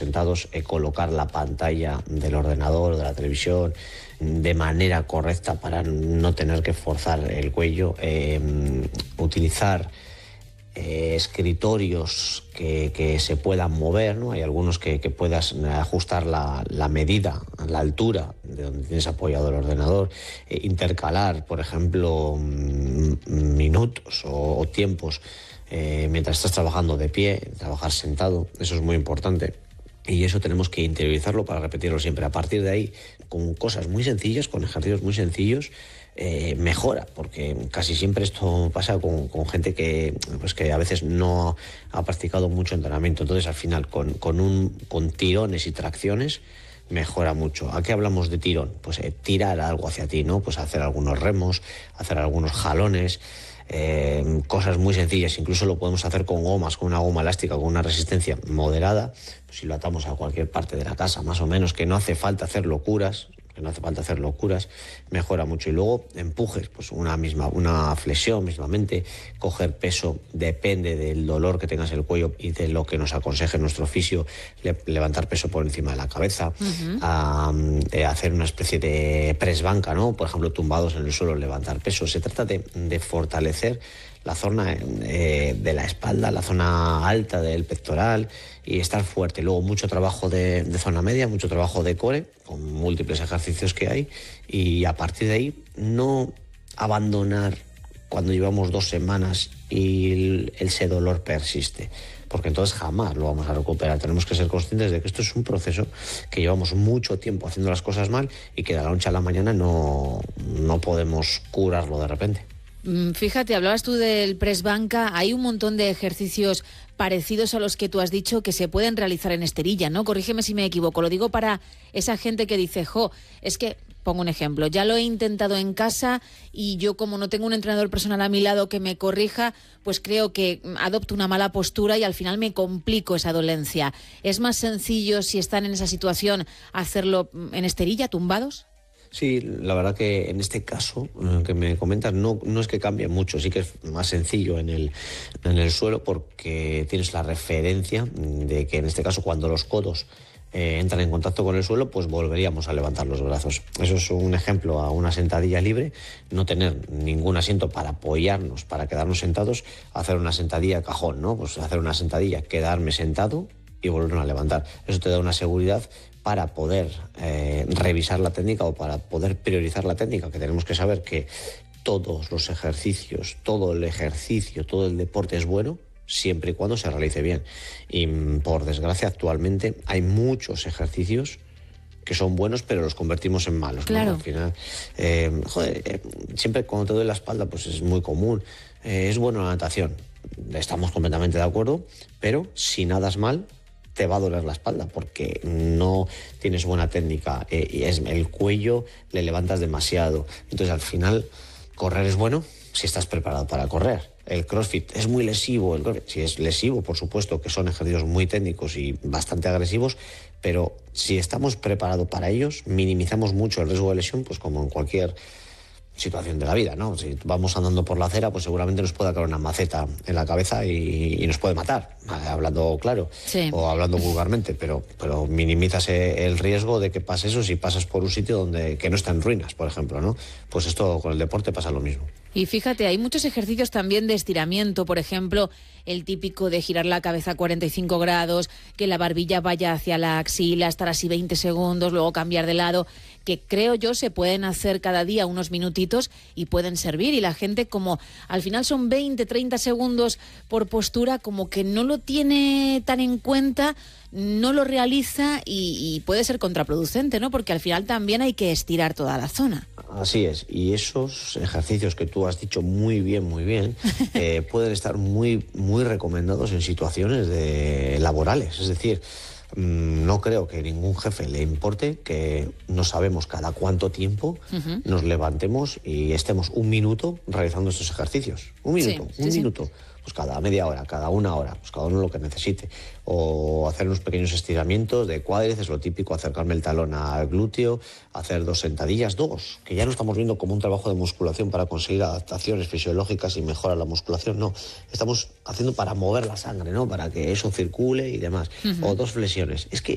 sentados, colocar la pantalla del ordenador o de la televisión de manera correcta para no tener que forzar el cuello, utilizar escritorios que se puedan mover, ¿no? Hay algunos que puedas ajustar la medida, la altura de donde tienes apoyado el ordenador, intercalar, por ejemplo, minutos o tiempos mientras estás trabajando de pie, trabajar sentado. Eso es muy importante. Y eso tenemos que interiorizarlo para repetirlo siempre. A partir de ahí, con cosas muy sencillas, con ejercicios muy sencillos, mejora, porque casi siempre esto pasa con gente que a veces no ha practicado mucho entrenamiento. Entonces, al final, con tirones y tracciones, mejora mucho. ¿A qué hablamos de tirón? Pues tirar algo hacia ti, ¿no? Pues hacer algunos remos, hacer algunos jalones, cosas muy sencillas. Incluso lo podemos hacer con gomas, con una goma elástica, con una resistencia moderada. Pues si lo atamos a cualquier parte de la casa, más o menos, que no hace falta hacer locuras, mejora mucho. Y luego empujes, pues una flexión mismamente, coger peso, depende del dolor que tengas en el cuello y de lo que nos aconseje nuestro fisio, levantar peso por encima de la cabeza, hacer una especie de press banca, ¿no? Por ejemplo, tumbados en el suelo, levantar peso. Se trata de fortalecer la zona de la espalda, la zona alta del pectoral, y estar fuerte. Luego mucho trabajo de zona media, mucho trabajo de core, con múltiples ejercicios que hay, y a partir de ahí no abandonar cuando llevamos 2 semanas y ese dolor persiste, porque entonces jamás lo vamos a recuperar. Tenemos que ser conscientes de que esto es un proceso que llevamos mucho tiempo haciendo las cosas mal y que de la noche a la mañana no podemos curarlo de repente. Fíjate, hablabas tú del press banca, hay un montón de ejercicios parecidos a los que tú has dicho que se pueden realizar en esterilla, ¿no? Corrígeme si me equivoco, lo digo para esa gente que dice, es que, pongo un ejemplo, ya lo he intentado en casa y yo como no tengo un entrenador personal a mi lado que me corrija, pues creo que adopto una mala postura y al final me complico esa dolencia. ¿Es más sencillo, si están en esa situación, hacerlo en esterilla, tumbados? Sí, la verdad que en este caso que me comentas no es que cambie mucho, sí que es más sencillo en el suelo, porque tienes la referencia de que en este caso cuando los codos entran en contacto con el suelo, pues volveríamos a levantar los brazos. Eso es un ejemplo a una sentadilla libre, no tener ningún asiento para apoyarnos, para quedarnos sentados, hacer una sentadilla cajón, ¿no? Pues hacer una sentadilla, quedarme sentado y volvernos a levantar. Eso te da una seguridad para poder revisar la técnica o para poder priorizar la técnica, que tenemos que saber que todos los ejercicios, todo el deporte es bueno siempre y cuando se realice bien. Y por desgracia actualmente hay muchos ejercicios que son buenos pero los convertimos en malos, claro, ¿no? Al final, siempre cuando te duele la espalda pues es muy común. Es bueno la natación, estamos completamente de acuerdo, pero si nadas mal te va a doler la espalda porque no tienes buena técnica, y el cuello le levantas demasiado. Entonces al final correr es bueno si estás preparado para correr. El CrossFit es muy lesivo, sí es lesivo, por supuesto, que son ejercicios muy técnicos y bastante agresivos, pero si estamos preparados para ellos, minimizamos mucho el riesgo de lesión, pues como en cualquier situación de la vida, ¿no? Si vamos andando por la acera, pues seguramente nos puede caer una maceta en la cabeza y nos puede matar, hablando claro, sí, o hablando vulgarmente, pero minimizas el riesgo de que pase eso si pasas por un sitio que no está en ruinas, por ejemplo, ¿no? Pues esto con el deporte pasa lo mismo. Y fíjate, hay muchos ejercicios también de estiramiento, por ejemplo, el típico de girar la cabeza a 45 grados, que la barbilla vaya hacia la axila, estar así 20 segundos, luego cambiar de lado, que creo yo se pueden hacer cada día unos minutitos y pueden servir. Y la gente, como al final son 20, 30 segundos por postura, como que no lo tiene tan en cuenta, no lo realiza y puede ser contraproducente, ¿no? Porque al final también hay que estirar toda la zona. Así es, y esos ejercicios que tú has dicho muy bien, pueden estar muy, muy recomendados en situaciones laborales. Es decir, no creo que ningún jefe le importe que no sabemos cada cuánto tiempo nos levantemos y estemos un minuto realizando estos ejercicios. Un minuto. Pues cada media hora, cada una hora, pues cada uno lo que necesite. O hacer unos pequeños estiramientos de cuádriceps, lo típico, acercarme el talón al glúteo, hacer 2 sentadillas, que ya no estamos viendo como un trabajo de musculación para conseguir adaptaciones fisiológicas y mejorar la musculación, no. Estamos haciendo para mover la sangre, ¿no? Para que eso circule y demás. O 2 flexiones. Es que